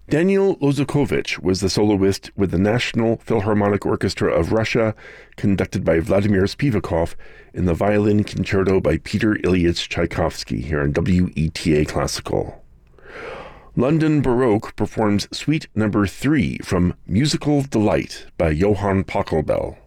Daniel Lozukovich was the soloist with the National Philharmonic Orchestra of Russia, conducted by Vladimir Spivakov, in the Violin Concerto by Peter Ilyich Tchaikovsky here on WETA Classical. London Baroque performs Suite No. 3 from Musical Delight by Johann Pachelbel.